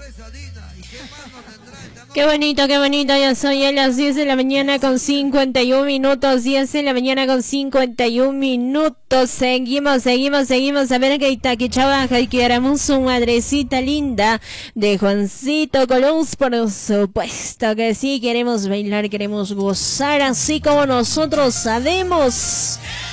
qué bonito, ya soy a las 10 de la mañana con 51 minutos, 10 de la mañana con 51 minutos, seguimos, a ver que Itaqui trabaja y queremos su madrecita linda de Juancito Coluz, por supuesto que sí, queremos bailar, queremos gozar, así como nosotros sabemos.